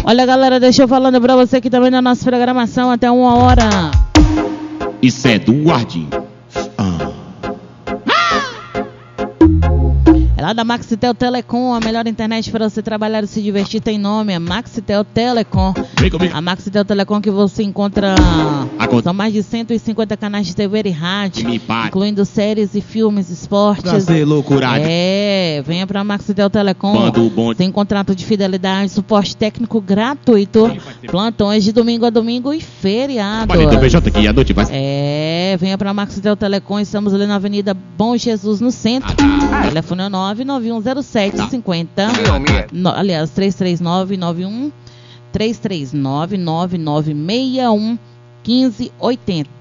Olha, galera, deixa eu falando pra você que também na nossa programação até 1h. Isso é do Guardinho. É lá da Maxitel Telecom, a melhor internet para você trabalhar e se divertir tem nome, é Maxitel Telecom. A Maxitel Telecom que você encontra, são mais de 150 canais de TV e rádio, incluindo séries e filmes, esportes. Venha pra Maxitel Telecom, tem contrato de fidelidade, suporte técnico gratuito, plantões de domingo a domingo e feriado. Venha pra Maxitel Telecom, estamos ali na Avenida Bom Jesus, no centro. Telefone é 9910750. Aliás, 339-961 339-9961 1580.